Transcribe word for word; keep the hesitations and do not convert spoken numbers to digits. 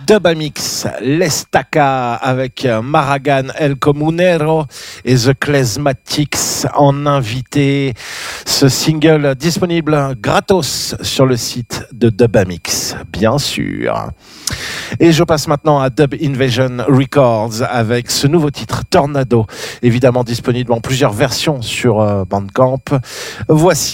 Dubamix, l'Estaca avec Maragan El Comunero et The Klezmatics en invité. Ce single disponible gratos sur le site de Dubamix, bien sûr. Et je passe maintenant à Dub Invasion Records avec ce nouveau titre Tornado, évidemment disponible en plusieurs versions sur Bandcamp. Voici